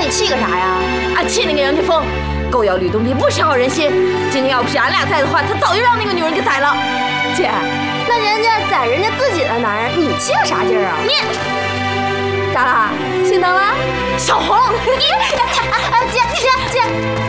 你气个啥呀？俺气那个杨铁凤，狗咬吕洞宾，不识好人心。今天要不是俺俩在的话，他早就让那个女人给宰了。姐，那人家宰人家自己的男人，你气个啥劲儿啊？你咋啦？心疼了？小红，你姐。